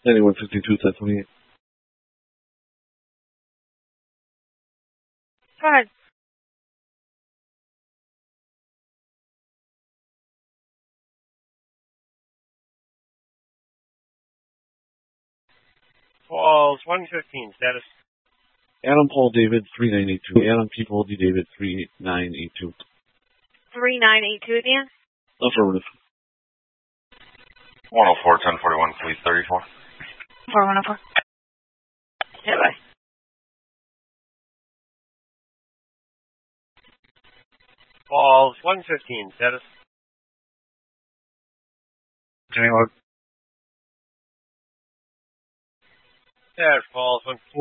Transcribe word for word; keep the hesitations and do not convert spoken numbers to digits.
ninety-one fifty-two, ten twenty-eight. Go ahead. Falls one fifteen, status. Adam Paul David, three nine eight two. Adam P. Paul D. David, three nine eight two. three nine eight two again? Affirmative. one oh four, ten forty-one, fleet thirty-four. four one oh four. Yeah, bye. Falls one fifteen, status. Anyone? There, falls one fifteen.